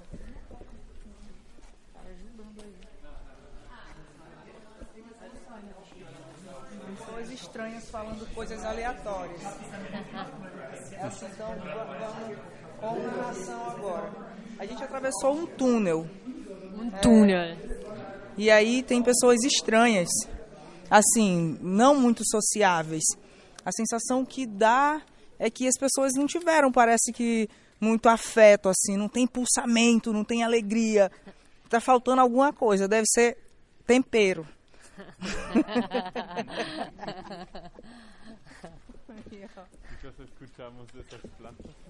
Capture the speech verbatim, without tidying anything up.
Pessoas estranhas falando coisas aleatórias. É assim, então vamos com a narração agora. A gente atravessou um túnel. Um túnel. É, e aí tem pessoas estranhas, assim, não muito sociáveis. A sensação que dá é que as pessoas não tiveram, parece que, muito afeto, assim, não tem pulsamento, não tem alegria. Tá faltando alguma coisa, deve ser tempero. Muchos escuchamos de esas plantas.